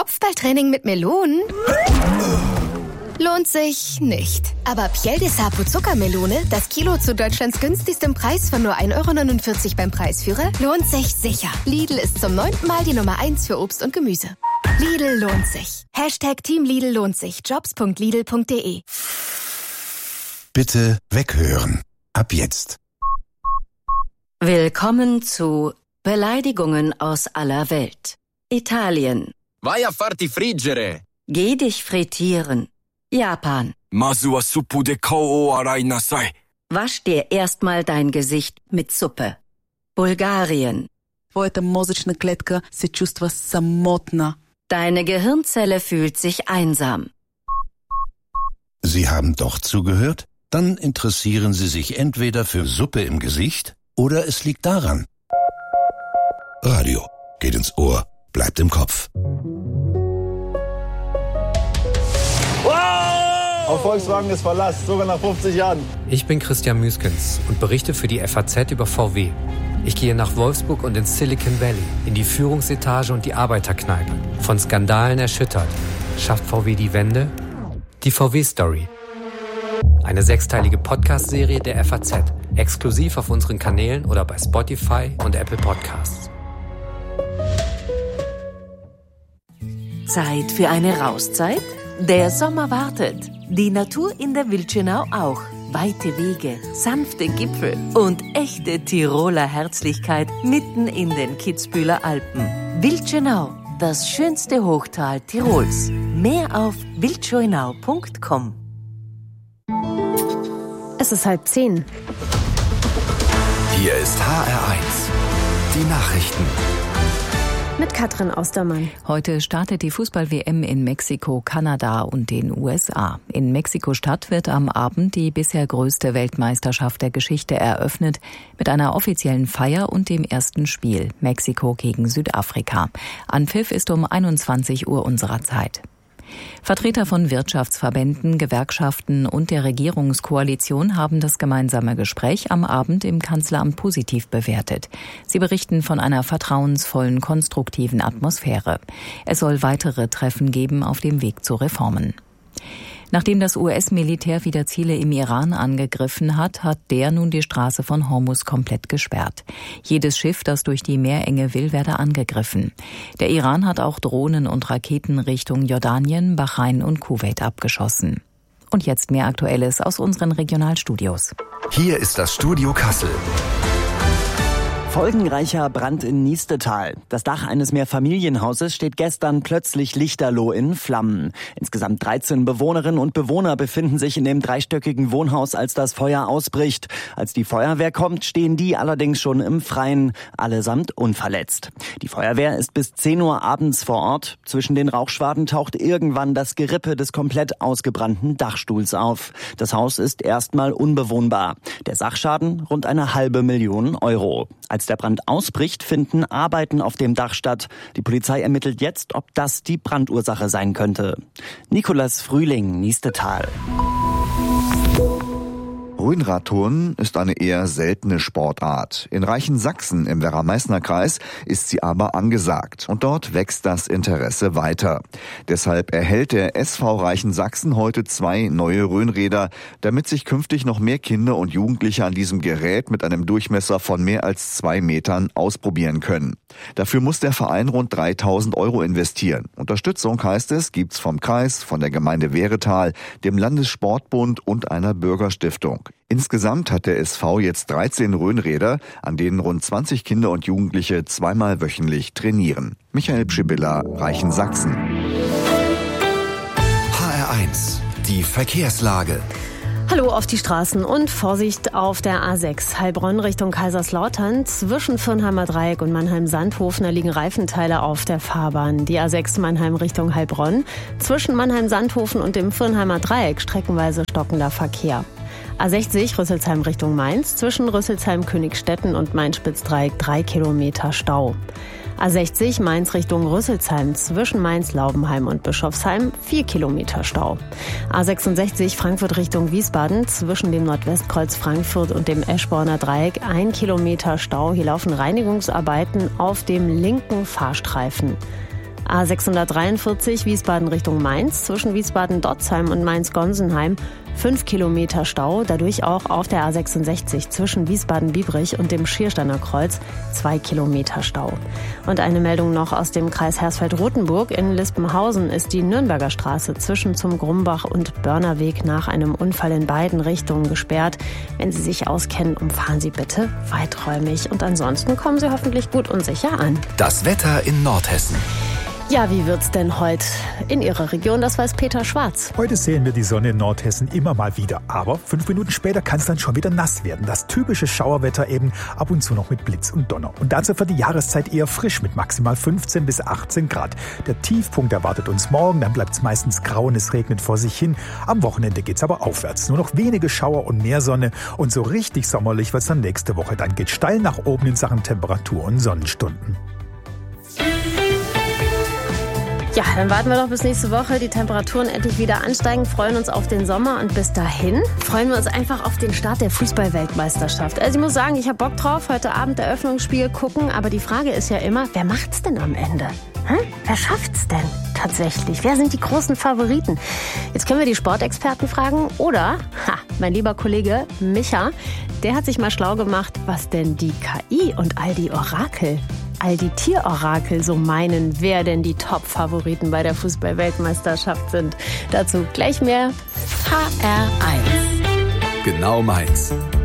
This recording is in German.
Kopfballtraining mit Melonen? Lohnt sich nicht. Aber Piel de Sapo Zuckermelone, das Kilo zu Deutschlands günstigstem Preis von nur 1,49 € beim Preisführer, lohnt sich sicher. Lidl ist zum 9. Mal die Nummer 1 für Obst und Gemüse. Lidl lohnt sich. #Team Lidl lohnt sich. Jobs.lidl.de. Bitte weghören. Ab jetzt. Willkommen zu Beleidigungen aus aller Welt. Italien. Vai a farti friggere. Geh dich frittieren. Japan. Masu wa suppu de kao o arai nasai. Wasch dir erstmal dein Gesicht mit Suppe. Bulgarien. Твоята мозъчна клетка се чувства самотна. Deine Gehirnzelle fühlt sich einsam. Sie haben doch zugehört? Dann interessieren Sie sich entweder für Suppe im Gesicht oder es liegt daran. Radio geht ins Ohr, bleibt im Kopf. Auf Volkswagen ist Verlass, sogar nach 50 Jahren. Ich bin Christian Müskens und berichte für die FAZ über VW. Ich gehe nach Wolfsburg und ins Silicon Valley, in die Führungsetage und die Arbeiterkneipe. Von Skandalen erschüttert. Schafft VW die Wende? Die VW-Story. Eine 6-teilige Podcast-Serie der FAZ. Exklusiv auf unseren Kanälen oder bei Spotify und Apple Podcasts. Zeit für eine Rauszeit? Der Sommer wartet. Die Natur in der Wildschönau auch. Weite Wege, sanfte Gipfel und echte Tiroler Herzlichkeit mitten in den Kitzbüheler Alpen. Wildschönau, das schönste Hochtal Tirols. Mehr auf wildschönau.com. Es ist 9:30. Hier ist HR1. Die Nachrichten. Mit Katrin Ostermann. Heute startet die Fußball-WM in Mexiko, Kanada und den USA. In Mexiko-Stadt wird am Abend die bisher größte Weltmeisterschaft der Geschichte eröffnet, mit einer offiziellen Feier und dem ersten Spiel, Mexiko gegen Südafrika. Anpfiff ist um 21 Uhr unserer Zeit. Vertreter von Wirtschaftsverbänden, Gewerkschaften und der Regierungskoalition haben das gemeinsame Gespräch am Abend im Kanzleramt positiv bewertet. Sie berichten von einer vertrauensvollen, konstruktiven Atmosphäre. Es soll weitere Treffen geben auf dem Weg zu Reformen. Nachdem das US-Militär wieder Ziele im Iran angegriffen hat, hat der nun die Straße von Hormuz komplett gesperrt. Jedes Schiff, das durch die Meerenge will, werde angegriffen. Der Iran hat auch Drohnen und Raketen Richtung Jordanien, Bahrain und Kuwait abgeschossen. Und jetzt mehr Aktuelles aus unseren Regionalstudios. Hier ist das Studio Kassel. Folgenreicher Brand in Niestetal. Das Dach eines Mehrfamilienhauses steht gestern plötzlich lichterloh in Flammen. Insgesamt 13 Bewohnerinnen und Bewohner befinden sich in dem dreistöckigen Wohnhaus, als das Feuer ausbricht. Als die Feuerwehr kommt, stehen die allerdings schon im Freien, allesamt unverletzt. Die Feuerwehr ist bis 10 Uhr abends vor Ort. Zwischen den Rauchschwaden taucht irgendwann das Gerippe des komplett ausgebrannten Dachstuhls auf. Das Haus ist erstmal unbewohnbar. Der Sachschaden rund 500.000 €. Als der Brand ausbricht, finden Arbeiten auf dem Dach statt. Die Polizei ermittelt jetzt, ob das die Brandursache sein könnte. Nikolas Frühling, Niestetal. Rhönradturnen ist eine eher seltene Sportart. In Reichensaxen im Werra-Meißner-Kreis ist sie aber angesagt. Und dort wächst das Interesse weiter. Deshalb erhält der SV Reichensaxen heute 2 neue Rhönräder, damit sich künftig noch mehr Kinder und Jugendliche an diesem Gerät mit einem Durchmesser von mehr als 2 Metern ausprobieren können. Dafür muss der Verein rund 3.000 € investieren. Unterstützung, heißt es, gibt's vom Kreis, von der Gemeinde Wehretal, dem Landessportbund und einer Bürgerstiftung. Insgesamt hat der SV jetzt 13 Rhönräder, an denen rund 20 Kinder und Jugendliche zweimal wöchentlich trainieren. Michael Pschibilla, Reichensaxen. HR1, die Verkehrslage. Hallo auf die Straßen und Vorsicht auf der A6. Heilbronn Richtung Kaiserslautern. Zwischen Firnheimer Dreieck und Mannheim-Sandhofener liegen Reifenteile auf der Fahrbahn. Die A6 Mannheim Richtung Heilbronn. Zwischen Mannheim-Sandhofen und dem Firnheimer Dreieck streckenweise stockender Verkehr. A60 Rüsselsheim Richtung Mainz. Zwischen Rüsselsheim-Königstetten und Mainz-Spitzdreieck 3 Kilometer Stau. A60 Mainz Richtung Rüsselsheim, zwischen Mainz-Laubenheim und Bischofsheim 4 Kilometer Stau. A66 Frankfurt Richtung Wiesbaden, zwischen dem Nordwestkreuz Frankfurt und dem Eschborner Dreieck 1 Kilometer Stau. Hier laufen Reinigungsarbeiten auf dem linken Fahrstreifen. A643 Wiesbaden Richtung Mainz, zwischen Wiesbaden-Dotzheim und Mainz-Gonsenheim 5 Kilometer Stau, dadurch auch auf der A66 zwischen Wiesbaden-Biebrich und dem Schiersteiner Kreuz 2 Kilometer Stau. Und eine Meldung noch aus dem Kreis Hersfeld-Rotenburg. In Lispenhausen ist die Nürnberger Straße zwischen zum Grumbach und Börnerweg nach einem Unfall in beiden Richtungen gesperrt. Wenn Sie sich auskennen, umfahren Sie bitte weiträumig. Und ansonsten kommen Sie hoffentlich gut und sicher an. Das Wetter in Nordhessen. Ja, wie wird's denn heute in Ihrer Region? Das weiß Peter Schwarz. Heute sehen wir die Sonne in Nordhessen immer mal wieder. Aber 5 Minuten später kann es dann schon wieder nass werden. Das typische Schauerwetter eben, ab und zu noch mit Blitz und Donner. Und dazu für die Jahreszeit eher frisch mit maximal 15 bis 18 Grad. Der Tiefpunkt erwartet uns morgen, dann bleibt es meistens grau und es regnet vor sich hin. Am Wochenende geht's aber aufwärts. Nur noch wenige Schauer und mehr Sonne. Und so richtig sommerlich wird's dann nächste Woche. Dann geht's steil nach oben in Sachen Temperatur und Sonnenstunden. Ja, dann warten wir doch bis nächste Woche. Die Temperaturen endlich wieder ansteigen, freuen uns auf den Sommer und bis dahin freuen wir uns einfach auf den Start der Fußball-Weltmeisterschaft. Also ich muss sagen, ich habe Bock drauf, heute Abend Eröffnungsspiel gucken, aber die Frage ist ja immer, wer macht's denn am Ende? Wer schafft's denn tatsächlich? Wer sind die großen Favoriten? Jetzt können wir die Sportexperten fragen oder, mein lieber Kollege Micha, der hat sich mal schlau gemacht, was denn die KI und all die Tierorakel so meinen, wer denn die Top-Favoriten bei der Fußball-Weltmeisterschaft sind. Dazu gleich mehr. HR1. Genau meins.